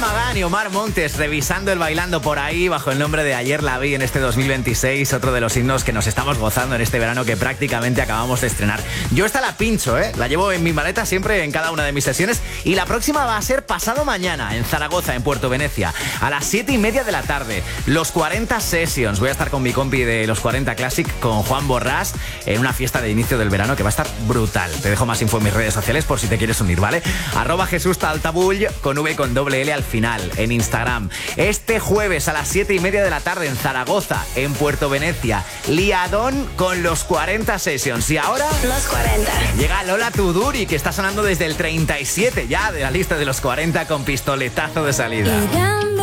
Magán y Omar Montes revisando el bailando por ahí bajo el nombre de Ayer la vi en este 2026, otro de los himnos que nos estamos gozando en este verano que prácticamente acabamos de estrenar. Yo esta la pincho, la llevo en mi maleta siempre en cada una de mis sesiones y la próxima va a ser pasado mañana en Zaragoza, en Puerto Venecia, a las 7:30 de la tarde. Los 40 Sessions. Voy a estar con mi compi de los 40 Classic, con Juan Borrás, en una fiesta de inicio del verano que va a estar brutal. Te dejo más info en mis redes sociales por si te quieres unir, ¿vale? @JesúsTaltabull con V con doble L al final en Instagram. Este jueves a las 7:30 de la tarde en Zaragoza, en Puerto Venecia, liadón con los 40 Sessions. Y ahora los 40. Llega Lola Tuduri, que está sonando desde el 37 ya de la lista de los 40 con pistoletazo de salida.